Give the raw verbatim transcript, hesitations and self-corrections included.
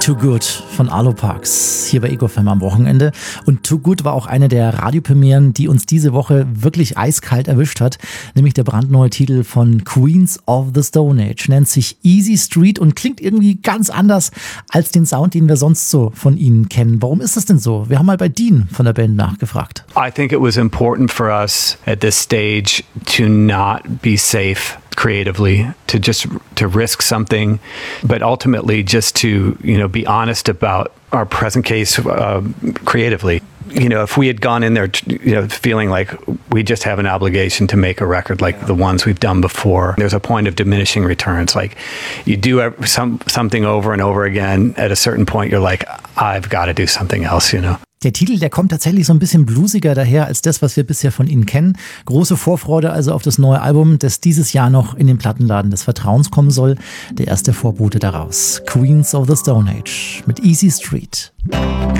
Too Good von Arlo Parks hier bei Ego F M am Wochenende. Und Too Good war auch eine der Radiopremieren, die uns diese Woche wirklich eiskalt erwischt hat. Nämlich der brandneue Titel von Queens of the Stone Age. Nennt sich Easy Street und klingt irgendwie ganz anders als den Sound, den wir sonst so von ihnen kennen. Warum ist das denn so? Wir haben mal bei Dean von der Band nachgefragt. I think it was important for us at this stage to not be safe creatively, to just to risk something, but ultimately just to, you know, be honest about our present case uh, creatively. You know, if we had gone in there, you know, feeling like we just have an obligation to make a record like the ones we've done before, there's a point of diminishing returns. Like you do some something over and over again, at a certain point you're like, I've got to do something else, you know. Der Titel, der kommt tatsächlich so ein bisschen bluesiger daher als das, was wir bisher von ihnen kennen. Große Vorfreude also auf das neue Album, das dieses Jahr noch in den Plattenladen des Vertrauens kommen soll. Der erste Vorbote daraus. Queens of the Stone Age mit Easy Street.